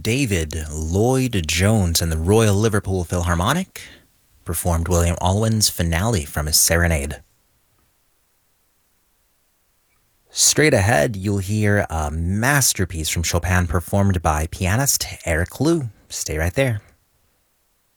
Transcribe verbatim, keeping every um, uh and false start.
David Lloyd Jones and the Royal Liverpool Philharmonic performed William Alwyn's finale from his Serenade. Straight ahead, you'll hear a masterpiece from Chopin performed by pianist Eric Liu. Stay right there.